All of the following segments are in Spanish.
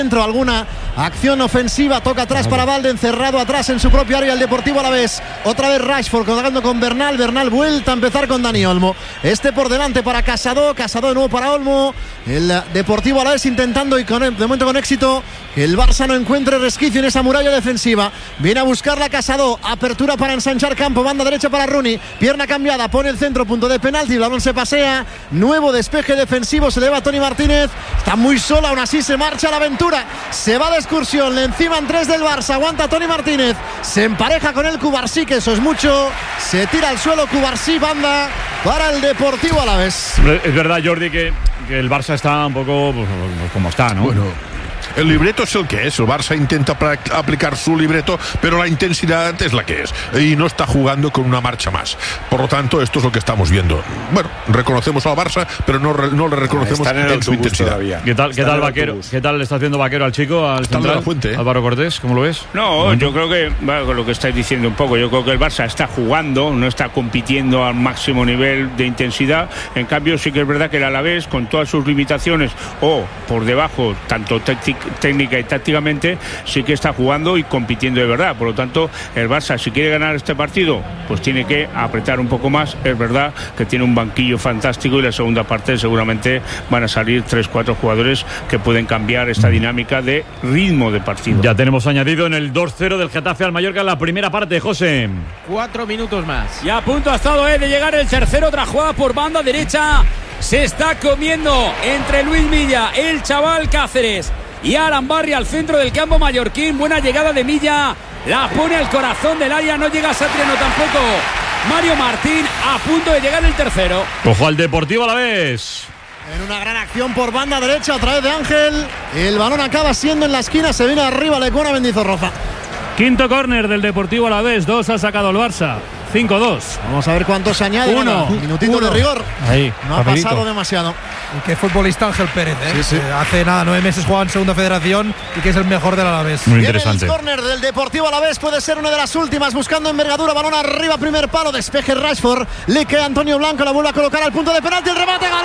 Dentro alguna acción ofensiva, toca atrás para Valde, encerrado atrás en su propia área el Deportivo Alavés. Otra vez Rashford jugando con Bernal, vuelta a empezar con Dani Olmo. Este por delante para Casado de nuevo para Olmo. El Deportivo Alavés intentando y de momento con éxito que el Barça no encuentre resquicio en esa muralla defensiva. Viene a buscarla Casado, apertura para ensanchar campo, banda derecha para Rooney, pierna cambiada, pone el centro, punto de penalti, el balón se pasea, nuevo despeje defensivo, se eleva Toni Martínez, está muy sola, aún así se marcha a la aventura. Se va de excursión, le enciman 3 del Barça, aguanta Toni Martínez, se empareja con el Cubarsí, que eso es mucho, se tira al suelo Cubarsí, banda para el Deportivo Alavés. Es verdad, Jordi, que el Barça está un poco pues, como está, ¿no? Bueno, el libreto es el que es. El Barça intenta aplicar su libreto, pero la intensidad es la que es. Y no está jugando con una marcha más. Por lo tanto, esto es lo que estamos viendo. Bueno, reconocemos al Barça, pero no le reconocemos en su intensidad. Todavía. ¿Qué tal Vaquero? ¿Qué tal le está haciendo Vaquero al chico? Al está central, de la Fuente, Álvaro Cortés, ¿cómo lo ves? No, yo creo que, bueno, lo que estáis diciendo un poco, yo creo que el Barça está jugando, no está compitiendo al máximo nivel de intensidad. En cambio, sí que es verdad que el Alavés, con todas sus limitaciones o por debajo, tanto técnica y tácticamente, sí que está jugando y compitiendo de verdad. Por lo tanto, el Barça, si quiere ganar este partido, pues tiene que apretar un poco más. Es verdad que tiene un banquillo fantástico y la segunda parte seguramente van a salir 3-4 jugadores que pueden cambiar esta dinámica de ritmo de partido. Ya tenemos añadido en el 2-0 del Getafe al Mallorca en la primera parte, José. 4 minutos más. Y a punto ha estado de llegar el tercero, otra jugada por banda derecha. Se está comiendo entre Luis Milla, el chaval Cáceres y Aran Barry al centro del campo mallorquín. Buena llegada de Milla, la pone al corazón del área, no llega Satriano tampoco. Mario Martín a punto de llegar el tercero. Ojo al Deportivo Alavés. En una gran acción por banda derecha a través de Ángel. El balón acaba siendo en la esquina, se viene arriba Lecona Mendizorroza. Quinto córner del Deportivo Alavés, 2 ha sacado el Barça. 5-2. Vamos a ver cuánto se añade. Uno. Minutito de rigor. Ahí, no ha pasado demasiado. Y qué futbolista Ángel Pérez, ¿eh? Sí. Hace 9 meses jugaba en Segunda Federación y que es el mejor del Alavés. Muy interesante. El córner del Deportivo Alavés puede ser una de las últimas, buscando envergadura, balón arriba, primer palo, despeje Rashford, le queda Antonio Blanco, la vuelve a colocar al punto de penalti, el remate, gol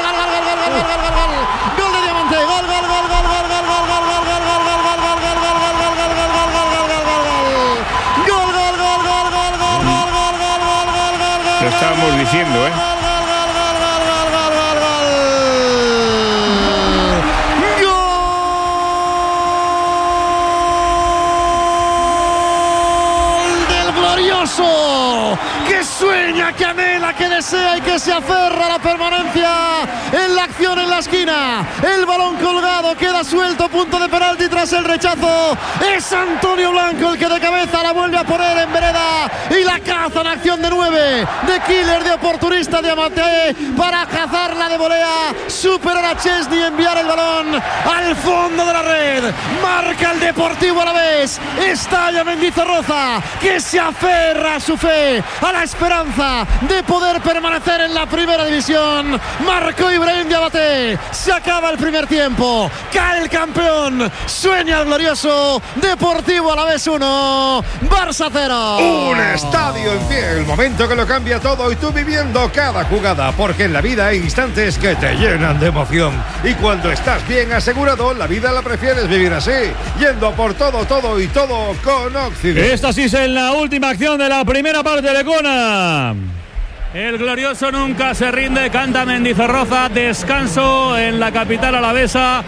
de Diamante, gol Lo estábamos diciendo, ¿eh? Que sueña, que anhela, que desea y que se aferra a la permanencia en la acción en la esquina. El balón colgado, queda suelto, punto de penalti tras el rechazo. Es Antonio Blanco el que de cabeza la vuelve a poner en vereda y la caza en acción de 9, de killer, de oportunista Diamante para cazarla de volea, superar a Chesney, enviar el balón al fondo de la red. Marca el Deportivo Alavés, estalla Mendizorroza, que se aferra a su fe, a la esperanza de poder permanecer en la primera división. Marcó Ibrahim Diabaté, se acaba el primer tiempo, cae el campeón, sueña el glorioso Deportivo Alavés 1, Barça 0. Un estadio en pie, el momento que lo cambia todo y tú viviendo cada jugada, porque en la vida hay instantes que te llenan de emoción y cuando estás bien asegurado, la vida la prefieres vivir así, yendo por todo y todo con Occident. Esta sí es la última acción de la primera parte de Lecona. El glorioso nunca se rinde, canta Mendizorroza, descanso en la capital alavesa,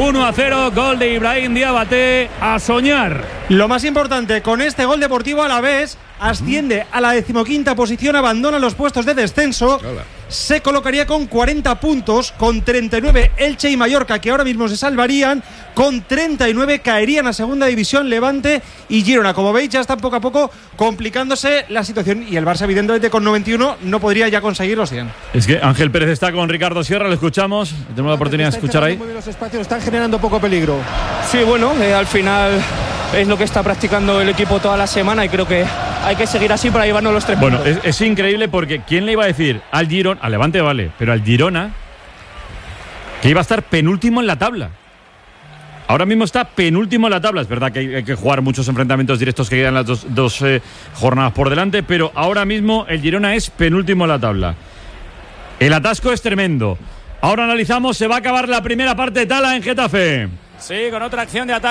1-0, gol de Ibrahim Diabaté, a soñar. Lo más importante, con este gol Deportivo Alavés asciende a la 15ª posición, abandona los puestos de descenso. Hola. Se colocaría con 40 puntos, con 39 Elche y Mallorca, que ahora mismo se salvarían, con 39 caerían a segunda división Levante y Girona. Como veis, ya está poco a poco complicándose la situación y el Barça, evidentemente, con 91 no podría ya conseguir los 100. Es que Ángel Pérez está con Ricardo Sierra, lo escuchamos, tenemos la oportunidad de escuchar ahí. Muy bien los espacios, están generando poco peligro. Sí, bueno, al final es lo que está practicando el equipo toda la semana y creo que hay que seguir así para llevarnos los 3 puntos. Bueno, es increíble porque ¿quién le iba a decir al Girona, al Levante vale, pero al Girona, que iba a estar penúltimo en la tabla? Ahora mismo está penúltimo en la tabla. Es verdad que hay que jugar muchos enfrentamientos directos que quedan las dos jornadas por delante, pero ahora mismo el Girona es penúltimo en la tabla. El atasco es tremendo. Ahora analizamos, se va a acabar la primera parte de Tala en Getafe. Sí, con otra acción de ataque.